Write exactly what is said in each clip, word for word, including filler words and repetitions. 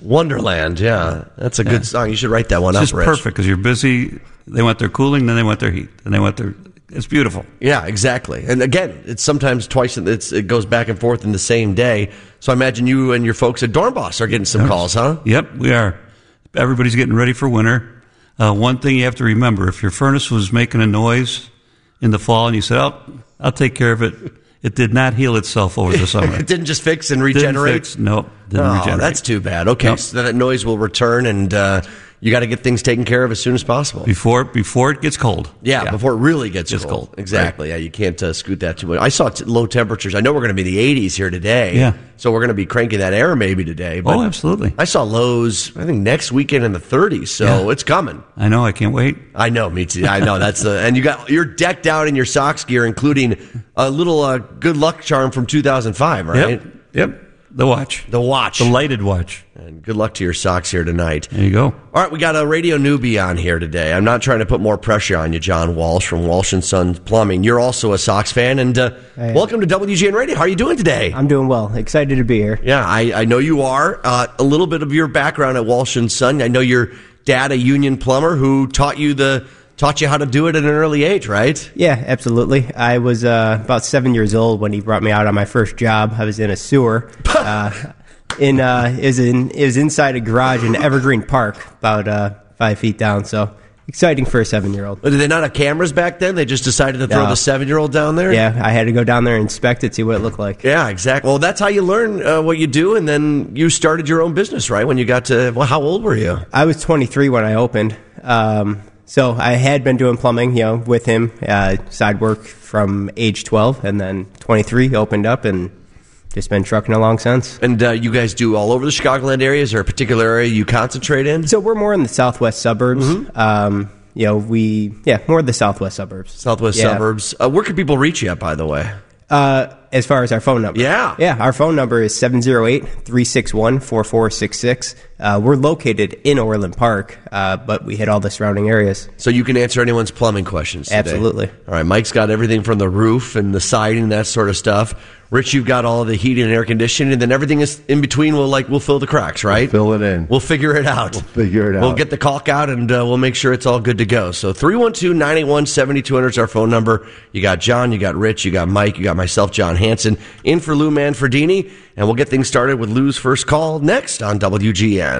Wonderland, yeah. That's a yeah. good song. You should write that one it's up, It's just perfect because you're busy. They want their cooling, then they want their heat. Then they want their... It's beautiful. Yeah, exactly. And again, it's sometimes twice, it's, it goes back and forth in the same day. So I imagine you and your folks at Dornbos are getting some yep. calls, huh? Yep, we are. Everybody's getting ready for winter. Uh, one thing you have to remember, if your furnace was making a noise in the fall and you said, oh, I'll take care of it, it did not heal itself over the summer. It didn't just fix and regenerate? Didn't fix, no, didn't oh, regenerate. That's too bad. Okay, nope. So that noise will return, and uh, you got to get things taken care of as soon as possible. Before before it gets cold. Yeah, yeah. before it really gets, gets cold. cold. Exactly. Right. Yeah, you can't uh, scoot that too much. I saw t- low temperatures. I know we're going to be in the eighties here today. Yeah. So we're going to be cranking that air maybe today. But oh, absolutely. I saw lows, I think, next weekend in the thirties, so yeah. it's coming. I know. I can't wait. I know. Me too. I know. That's the and you got you're decked out in your Sox gear, including a little uh, good luck charm from two thousand five, right? Yep. Yep. The watch. The watch. The lighted watch. And good luck to your Sox here tonight. There you go. All right, we got a radio newbie on here today. I'm not trying to put more pressure on you, John Walsh from Walsh and Sons Plumbing. You're also a Sox fan, and uh, welcome to W G N Radio. How are you doing today? I'm doing well. Excited to be here. Yeah, I, I know you are. Uh, a little bit of your background at Walsh and Son. I know your dad, a union plumber, who taught you the taught you how to do it at an early age, right? Yeah, absolutely. I was uh, about seven years old when he brought me out on my first job. I was in a sewer. uh, in uh, is in is inside a garage in Evergreen Park, about uh, five feet down. So exciting for a seven-year-old. Did they not have cameras back then? They just decided to throw no. the seven-year-old down there? Yeah, I had to go down there and inspect it, see what it looked like. Yeah, exactly. Well, that's how you learn uh, what you do, and then you started your own business, right? When you got to, well, how old were you? I was twenty-three when I opened. Um, so I had been doing plumbing, you know, with him, uh, side work from age twelve, and then twenty-three opened up and just been trucking along since. And uh, you guys do all over the Chicagoland area? Is there a particular area you concentrate in? So we're more in the southwest suburbs. Mm-hmm. Um, you know, we, yeah, more of the southwest suburbs. Southwest yeah. suburbs. Uh, where can people reach you at, by the way? Uh, as far as our phone number. Yeah. Yeah, our phone number is seven oh eight, three six one, four four six six. Uh, we're located in Orland Park, uh, but we hit all the surrounding areas. So you can answer anyone's plumbing questions today. Absolutely. All right, Mike's got everything from the roof and the siding, that sort of stuff. Rich, you've got all the heating and air conditioning, and then everything is in between. We'll like we'll fill the cracks, right? We'll fill it in. We'll figure it out. We'll figure it out. We'll get the caulk out, and uh, we'll make sure it's all good to go. So three one two, nine eight one, seven two zero zero is our phone number. You got John, you got Rich, you got Mike, you got myself, John Hanson, in for Lou Manfredini, and we'll get things started with Lou's first call next on W G N.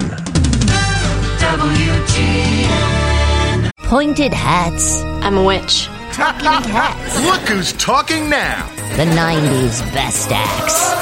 W G N. Pointed hats. I'm a witch. Talking hats. Look who's talking now. The nineties best acts.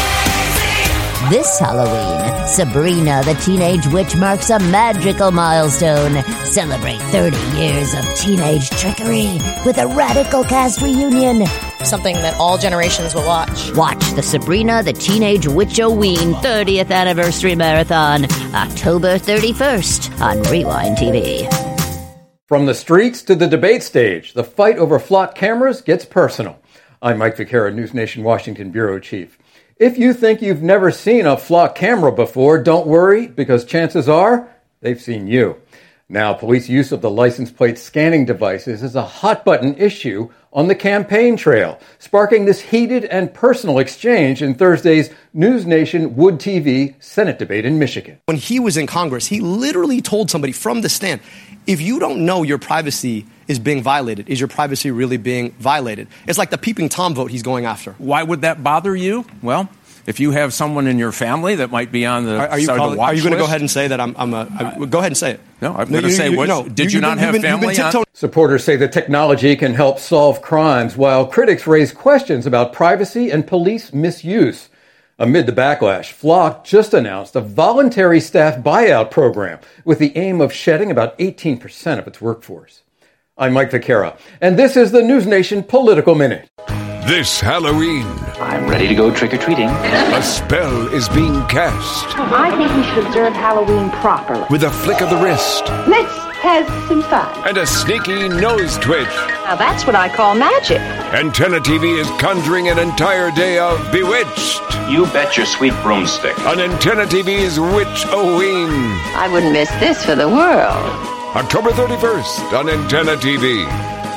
This Halloween, Sabrina the Teenage Witch marks a magical milestone. Celebrate thirty years of teenage trickery with a radical cast reunion. Something that all generations will watch. Watch the Sabrina the Teenage Witch-O-Ween thirtieth Anniversary Marathon, October thirty-first on Rewind T V. From the streets to the debate stage, the fight over flock cameras gets personal. I'm Mike Vaquera, News Nation Washington Bureau Chief. If you think you've never seen a flock camera before, don't worry, because chances are they've seen you. Now, police use of the license plate scanning devices is a hot-button issue on the campaign trail, sparking this heated and personal exchange in Thursday's News Nation Wood T V Senate debate in Michigan. When he was in Congress, he literally told somebody from the stand, if you don't know your privacy is being violated, is your privacy really being violated? It's like the peeping Tom vote he's going after. Why would that bother you? Well, if you have someone in your family that might be on the are, are you, side of the watch Are you going to go list? ahead and say that I'm, I'm a... I, go ahead and say it. No, I'm no, going to say, you, what, no, did you, you not been, have been, family on? Supporters say the technology can help solve crimes, while critics raise questions about privacy and police misuse. Amid the backlash, Flock just announced a voluntary staff buyout program with the aim of shedding about eighteen percent of its workforce. I'm Mike Vaquera, and this is the News Nation Political Minute. This Halloween, I'm ready to go trick-or-treating. A spell is being cast. I think we should observe Halloween properly. With a flick of the wrist. Let's have some fun. And a sneaky nose twitch. Now that's what I call magic. Antenna T V is conjuring an entire day of Bewitched. You bet your sweet broomstick. On Antenna T V's Witch-O-Ween. I wouldn't miss this for the world. October thirty-first on Antenna T V.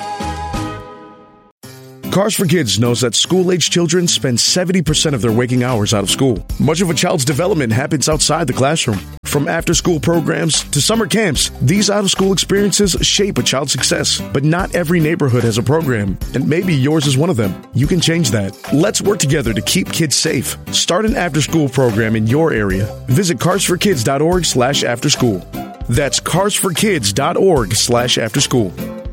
Cars for Kids knows that school-age children spend seventy percent of their waking hours out of school. Much of a child's development happens outside the classroom. From after-school programs to summer camps, these out-of-school experiences shape a child's success. But not every neighborhood has a program, and maybe yours is one of them. You can change that. Let's work together to keep kids safe. Start an after-school program in your area. Visit cars for kids dot org slash after school. That's cars for kids dot org slash after school.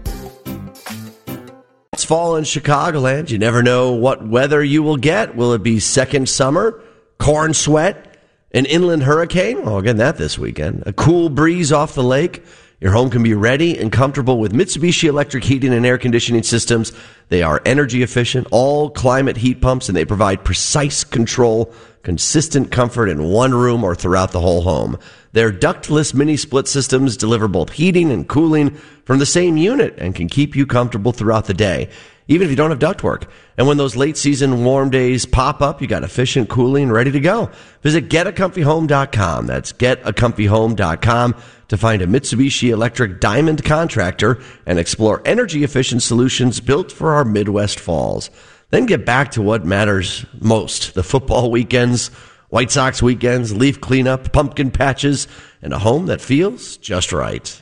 It's fall in Chicagoland. You never know what weather you will get. Will it be second summer, corn sweat, an inland hurricane? Well, again, that this weekend. A cool breeze off the lake. Your home can be ready and comfortable with Mitsubishi Electric heating and air conditioning systems. They are energy efficient, all climate heat pumps, and they provide precise control, consistent comfort in one room or throughout the whole home. Their ductless mini split systems deliver both heating and cooling from the same unit and can keep you comfortable throughout the day, even if you don't have ductwork. And when those late season warm days pop up, you got efficient cooling ready to go. Visit get a comfy home dot com. That's get a comfy home dot com to find a Mitsubishi Electric Diamond contractor and explore energy efficient solutions built for our Midwest falls. Then get back to what matters most: the football weekends, White Sox weekends, leaf cleanup, pumpkin patches, and a home that feels just right.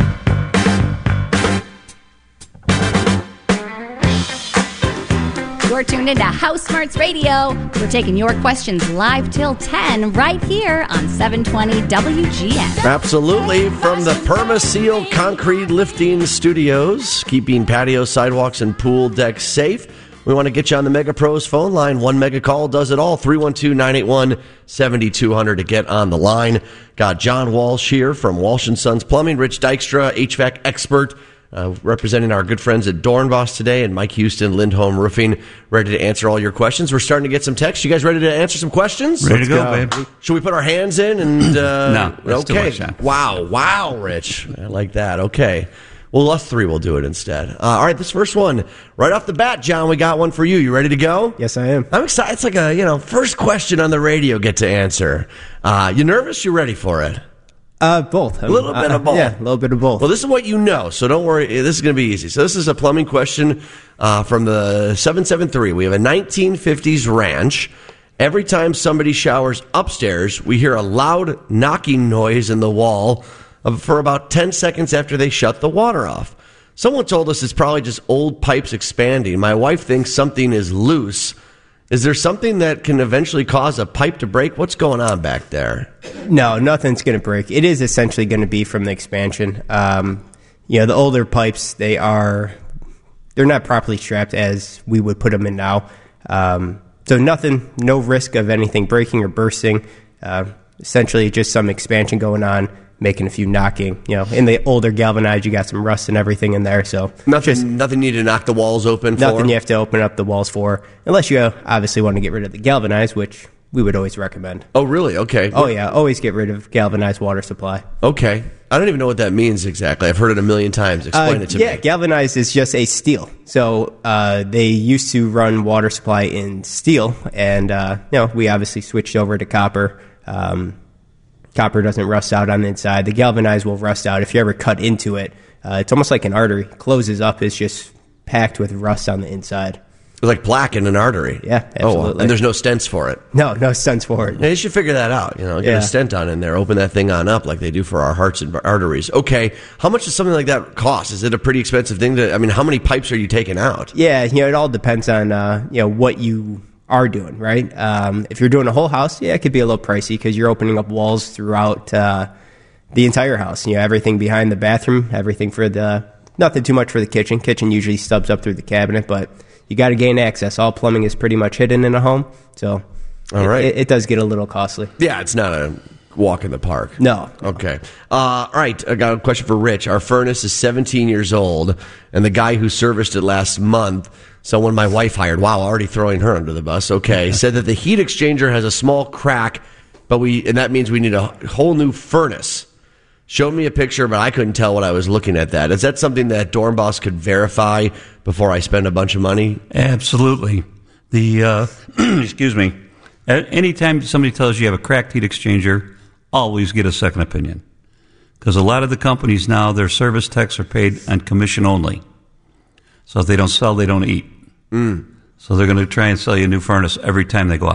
You're tuned into House Smarts Radio. We're taking your questions live till ten right here on seven twenty W G N. Absolutely. From the Permaseal Concrete Lifting Studios, keeping patio, sidewalks, and pool decks safe. We want to get you on the Mega Pros phone line. One mega call does it all. three one two, nine eight one, seven two zero zero to get on the line. Got John Walsh here from Walsh and Sons Plumbing, Rich Dykstra, H V A C expert, Uh, representing our good friends at Dornbos today, and Mike Houston, Lindholm Roofing, ready to answer all your questions. We're starting to get some texts. You guys ready to answer some questions? Ready Let's to go, go, babe. Should we put our hands in? and uh, No. Let's okay. do it, wow. Wow, Rich. I like that. Okay. Well, us three will do it instead. Uh, all right, this first one, right off the bat, John, we got one for you. You ready to go? Yes, I am. I'm excited. It's like a, you know, first question on the radio get to answer. Uh, you nervous? You ready for it? Uh, both. A little bit uh, of both. Yeah, a little bit of both. Well, this is what you know, so don't worry. This is going to be easy. So this is a plumbing question uh, from the seven seven three. We have a nineteen fifties ranch. Every time somebody showers upstairs, we hear a loud knocking noise in the wall for about ten seconds after they shut the water off. Someone told us it's probably just old pipes expanding. My wife thinks something is loose. Is there something that can eventually cause a pipe to break? What's going on back there? No, nothing's going to break. It is essentially going to be from the expansion. Um, you know, the older pipes, they are, they're not properly strapped as we would put them in now. Um, so nothing, no risk of anything breaking or bursting. Uh, essentially just some expansion going on, making a few knocking. You know, in the older galvanized, you got some rust and everything in there. So nothing, just, nothing you need to knock the walls open for? Nothing you have to open up the walls for, unless you obviously want to get rid of the galvanized, which we would always recommend. Oh, really? Okay. Oh, yeah. Always get rid of galvanized water supply. Okay. I don't even know what that means exactly. I've heard it a million times. Explain uh, it to yeah, me. Yeah, galvanized is just a steel. So uh, they used to run water supply in steel, and uh, you know, we obviously switched over to copper. Um, copper doesn't rust out on the inside. The galvanized will rust out. If you ever cut into it, uh, it's almost like an artery. It closes up. It's just packed with rust on the inside. It's like plaque in an artery. Yeah, absolutely. Oh, and there's no stents for it. No, no stents for it. Yeah, you should figure that out. You know, get yeah. a stent on in there, open that thing on up like they do for our hearts and arteries. Okay, how much does something like that cost? Is it a pretty expensive thing? To, I mean, how many pipes are you taking out? Yeah, you know, it all depends on uh, you know what you are doing, right? Um, if you're doing a whole house, yeah, it could be a little pricey because you're opening up walls throughout uh, the entire house. You know, everything behind the bathroom, everything for the nothing too much for the kitchen. Kitchen usually stubs up through the cabinet, but you got to gain access. All plumbing is pretty much hidden in a home, so all right, it, it does get a little costly. Yeah, it's not a walk in the park. No. Okay. Uh, all right, I got a question for Rich. Our furnace is seventeen years old, and the guy who serviced it last month, someone my wife hired, wow, already throwing her under the bus, okay, said that the heat exchanger has a small crack, but we and that means we need a whole new furnace. Showed me a picture, but I couldn't tell what I was looking at that. Is that something that Dornbos could verify before I spend a bunch of money? Absolutely. The uh, excuse me. Anytime somebody tells you you have a cracked heat exchanger, always get a second opinion. Because a lot of the companies now, their service techs are paid on commission only. So if they don't sell, they don't eat. Mm. So they're going to try and sell you a new furnace every time they go out.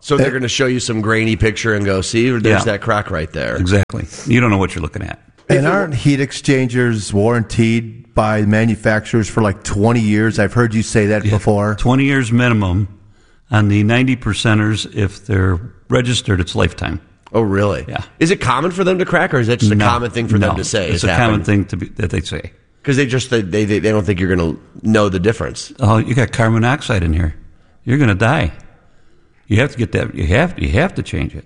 So they're going to show you some grainy picture and go, see, there's Yeah. that crack right there. Exactly. You don't know what you're looking at. And aren't heat exchangers warranted by manufacturers for like twenty years? I've heard you say that before. twenty years minimum. On the ninety percenters, if they're registered, it's lifetime. Oh, really? Yeah. Is it common for them to crack, or is that just a No, common thing for no. them to say? It's has a common happened? thing to be, that they say. Because they just they, they they don't think you're going to know the difference. Oh, you got carbon monoxide in here. You're going to die. You have to get that. You have you have to change it.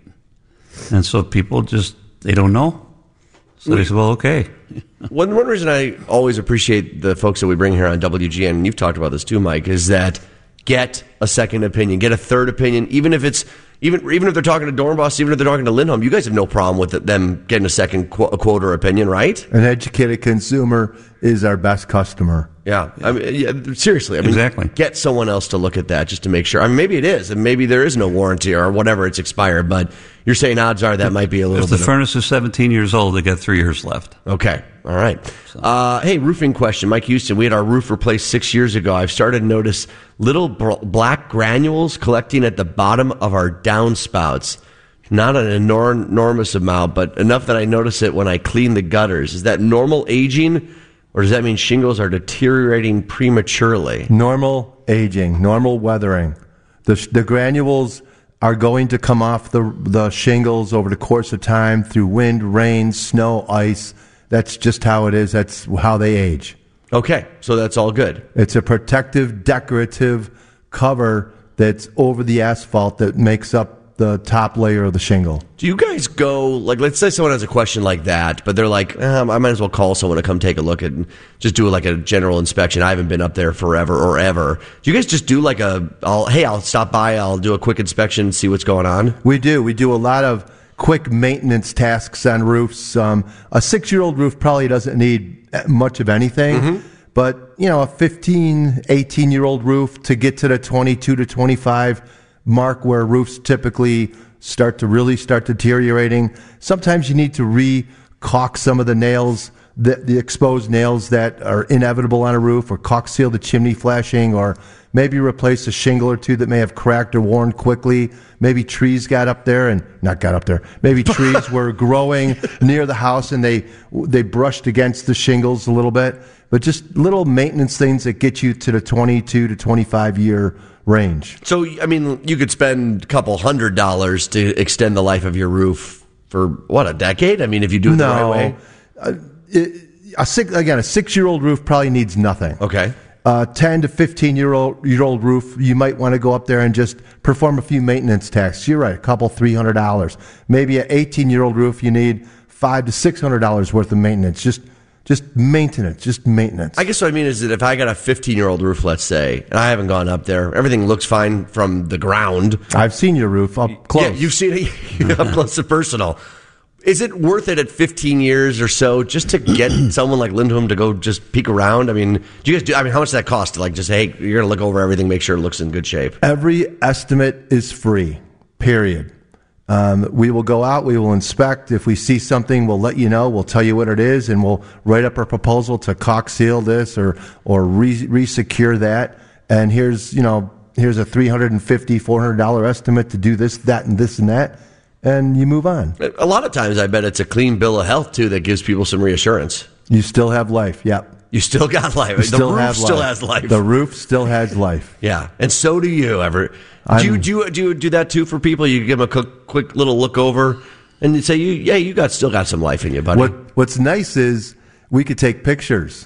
And so people just they don't know. So they say, well, okay. One one reason I always appreciate the folks that we bring here on W G N, and you've talked about this too, Mike, is that get a second opinion, get a third opinion, even if it's even even if they're talking to Dornbos, even if they're talking to Lindholm. You guys have no problem with it, them getting a second qu- a quote or opinion, right? An educated consumer is our best customer. Yeah, I mean, yeah, seriously. I mean, Exactly. Get someone else to look at that just to make sure. I mean, maybe it is, and maybe there is no warranty or whatever, it's expired. But you're saying odds are that might be a little. If the bit furnace is seventeen years old, they got three years left. Of, okay, all right. Uh, hey, roofing question, Mike Houston. We had our roof replaced six years ago. I've started to notice little br- black granules collecting at the bottom of our downspouts. Not an enor- enormous amount, but enough that I notice it when I clean the gutters. Is that normal aging? Or does that mean shingles are deteriorating prematurely? Normal aging, normal weathering. The, the granules are going to come off the, the shingles over the course of time through wind, rain, snow, ice. That's just how it is. That's how they age. Okay, so that's all good. It's a protective, decorative cover that's over the asphalt that makes up the top layer of the shingle. Do you guys go, like, let's say someone has a question like that, but they're like, eh, I might as well call someone to come take a look and just do like a general inspection. I haven't been up there forever or ever. Do you guys just do like a, I'll, hey, I'll stop by, I'll do a quick inspection and see what's going on? We do. We do a lot of quick maintenance tasks on roofs. Um, a six-year-old roof probably doesn't need much of anything. Mm-hmm. But, you know, a fifteen, eighteen-year-old roof to get to the twenty-two to twenty-five mark where roofs typically start to really start deteriorating. Sometimes you need to re-caulk some of the nails, the, the exposed nails that are inevitable on a roof, or caulk seal the chimney flashing, or maybe replace a shingle or two that may have cracked or worn quickly. Maybe trees got up there and not got up there. Maybe trees were growing near the house and they they brushed against the shingles a little bit. But just little maintenance things that get you to the twenty-two to twenty-five year range. So, I mean, you could spend a couple hundred dollars to extend the life of your roof for, what, a decade? I mean, if you do it no, the right way? Uh, it, a six, again, a six-year-old roof probably needs nothing. Okay. Uh, ten to fifteen-year-old year old roof, you might want to go up there and just perform a few maintenance tasks. You're right, a couple, three hundred dollars. Maybe an eighteen-year-old roof, you need five to six hundred dollars worth of maintenance. Just Just maintenance, just maintenance. I guess what I mean is that if I got a fifteen-year-old roof, let's say, and I haven't gone up there, everything looks fine from the ground. I've seen your roof up close. Yeah, you've seen it up close and personal. Is it worth it at fifteen years or so just to get someone like Lindholm to go just peek around? I mean, do you guys do? I mean, how much does that cost? Like, just hey, you're gonna look over everything, make sure it looks in good shape. Every estimate is free. Period. Um, we will go out, we will inspect. If we see something, we'll let you know. We'll tell you what it is, and we'll write up our proposal to caulk seal this or or re- re-secure that. And here's you know here's a three hundred fifty dollars, four hundred dollars estimate to do this, that, and this and that, and you move on. A lot of times, I bet it's a clean bill of health too that gives people some reassurance. You still have life. Yep. You still got life. You the still roof have still life. has life. The roof still has life. Yeah, and so do you. Ever do you, do you do you do that too for people? You give them a quick, quick little look over, and you say, "You, yeah, you got still got some life in you, buddy." What What's nice is we could take pictures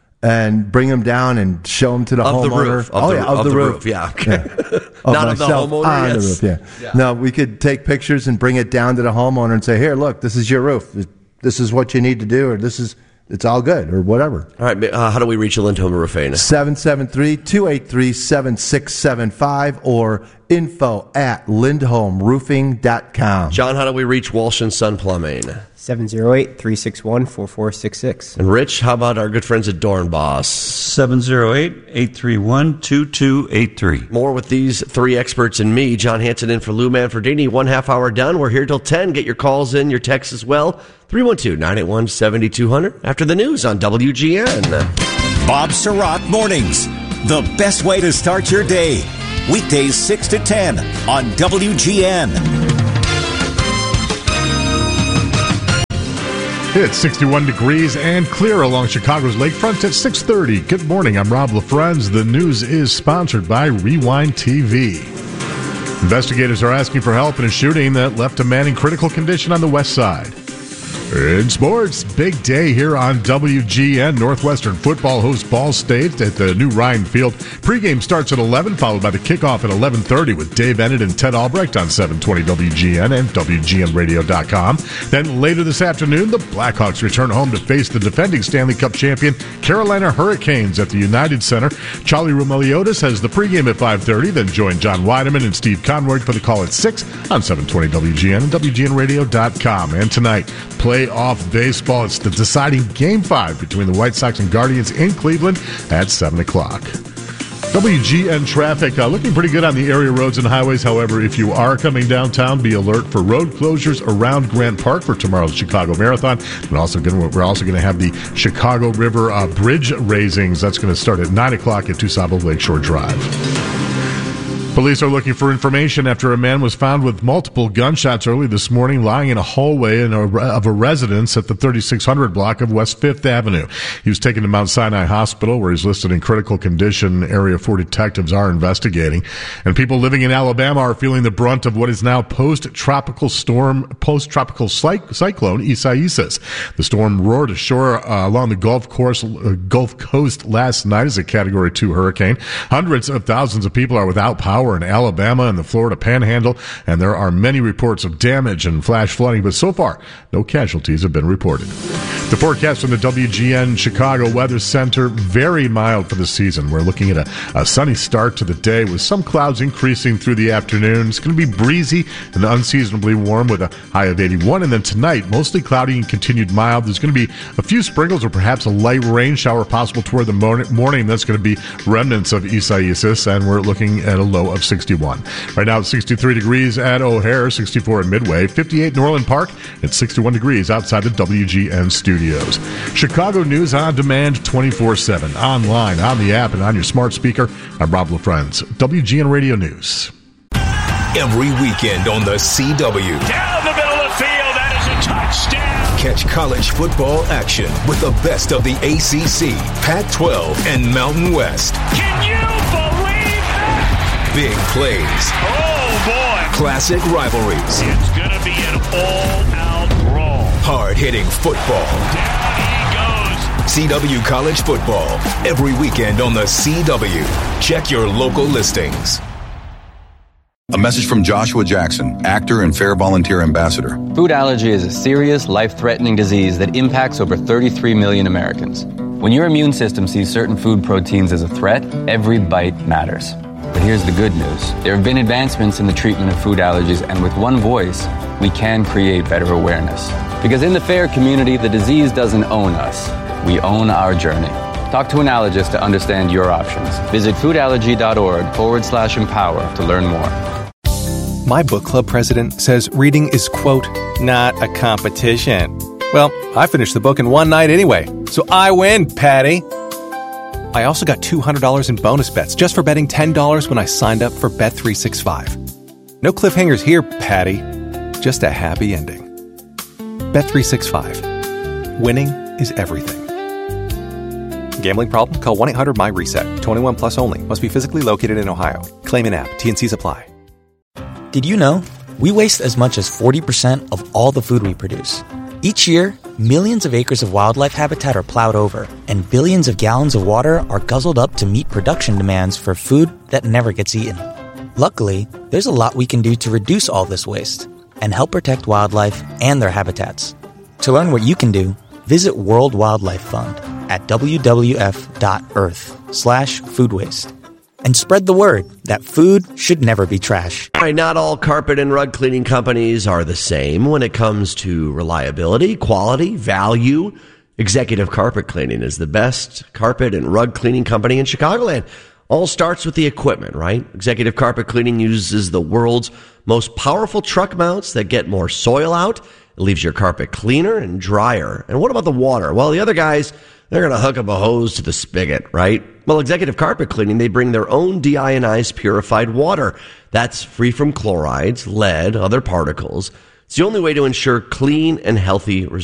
and bring them down and show them to the of homeowner. The roof. Of oh the, yeah, of, of the, the roof. roof. Yeah, yeah. Of not of the myself homeowner. On Yes. the roof. Yeah. yeah. No, we could take pictures and bring it down to the homeowner and say, "Here, look, this is your roof. This is what you need to do, or this is." It's all good, or whatever. All right, uh, how do we reach a Lindholm Roofing? seven seven three, two eight three, seven six seven five or info at lindholm roofing dot com. John, how do we reach Walsh and Son Plumbing? seven oh eight, three six one, four four six six. And Rich, how about our good friends at Dornbos? seven oh eight, eight three one, two two eight three. More with these three experts and me, John Hanson in for Lou Manfredini. One half hour done. We're here till ten. Get your calls in, your texts as well. three one two, nine eight one, seven two zero zero after the news on W G N. Bob Surratt Mornings, the best way to start your day. Weekdays six to ten on W G N. It's sixty-one degrees and clear along Chicago's lakefront at six thirty. Good morning, I'm Rob LaFrenz. The news is sponsored by Rewind T V. Investigators are asking for help in a shooting that left a man in critical condition on the west side. In sports, big day here on W G N. Northwestern football hosts Ball State at the new Ryan Field. Pregame starts at eleven, followed by the kickoff at eleven thirty with Dave Ennett and Ted Albrecht on seven twenty W G N and W G N radio dot com. Then later this afternoon, the Blackhawks return home to face the defending Stanley Cup champion Carolina Hurricanes at the United Center. Charlie Roumeliotis has the pregame at five thirty, then join John Weideman and Steve Conroy for the call at six on seven twenty W G N and W G N radio dot com. And tonight, playoff baseball. It's the deciding Game five between the White Sox and Guardians in Cleveland at seven o'clock. W G N traffic uh, looking pretty good on the area roads and highways. However, if you are coming downtown, be alert for road closures around Grant Park for tomorrow's Chicago Marathon. And also gonna, we're also going to have the Chicago River uh, Bridge raisings. That's going to start at nine o'clock at Tusabo Lakeshore Drive. Police are looking for information after a man was found with multiple gunshots early this morning lying in a hallway in a, of a residence at the thirty-six hundred block of West fifth Avenue. He was taken to Mount Sinai Hospital, where he's listed in critical condition. Area four detectives are investigating. And people living in Alabama are feeling the brunt of what is now post-tropical storm, post-tropical cyclone Isaias. The storm roared ashore uh, along the Gulf Coast, uh, Gulf Coast last night as a Category two hurricane. Hundreds of thousands of people are without power in Alabama and the Florida Panhandle, and there are many reports of damage and flash flooding, but so far, no casualties have been reported. The forecast from the W G N Chicago Weather Center, very mild for the season. We're looking at a, a sunny start to the day with some clouds increasing through the afternoon. It's going to be breezy and unseasonably warm with a high of eighty-one, and then tonight, mostly cloudy and continued mild. There's going to be a few sprinkles or perhaps a light rain shower possible toward the morning. That's going to be remnants of Isaias, and we're looking at a low of sixty-one. Right now it's sixty-three degrees at O'Hare, sixty-four at Midway, fifty-eight in Orland Park, and sixty-one degrees outside the W G N studios. Chicago News on demand twenty-four seven, online, on the app, and on your smart speaker. I'm Rob LaFrenz, W G N Radio News. Every weekend on the C W. Down the middle of the field, that is a touchdown. Catch college football action with the best of the A C C, Pac twelve, and Mountain West. Can you believe that? Big plays. Oh, boy. Classic rivalries. It's going to be an all-out brawl. Hard-hitting football. Down he goes. C W College Football. Every weekend on the C W. Check your local listings. A message from Joshua Jackson, actor and Fair Volunteer Ambassador. Food allergy is a serious, life-threatening disease that impacts over thirty-three million Americans. When your immune system sees certain food proteins as a threat, every bite matters. But here's the good news. There have been advancements in the treatment of food allergies, and with one voice, we can create better awareness. Because in the FAIR community, the disease doesn't own us. We own our journey. Talk to an allergist to understand your options. Visit foodallergy.org forward slash empower to learn more. My book club president says reading is, quote, not a competition. Well, I finished the book in one night anyway, so I win, Patty. I also got two hundred dollars in bonus bets just for betting ten dollars when I signed up for Bet three sixty-five. No cliffhangers here, Patty. Just a happy ending. Bet three sixty-five. Winning is everything. Gambling problem? Call one eight hundred M Y reset. twenty-one plus only. Must be physically located in Ohio. Claim in app. T and C's apply. Did you know? We waste as much as forty percent of all the food we produce. Each year, millions of acres of wildlife habitat are plowed over, and billions of gallons of water are guzzled up to meet production demands for food that never gets eaten. Luckily, there's a lot we can do to reduce all this waste and help protect wildlife and their habitats. To learn what you can do, visit World Wildlife Fund at w w f dot earth slash food waste. And spread the word that food should never be trash. All right, not all carpet and rug cleaning companies are the same when it comes to reliability, quality, value. Executive Carpet Cleaning is the best carpet and rug cleaning company in Chicagoland. All starts with the equipment, right? Executive Carpet Cleaning uses the world's most powerful truck mounts that get more soil out. It leaves your carpet cleaner and drier. And what about the water? Well, the other guys, They're going to hook up a hose to the spigot, right? Well, Executive Carpet Cleaning, they bring their own deionized purified water. That's free from chlorides, lead, other particles. It's the only way to ensure clean and healthy results.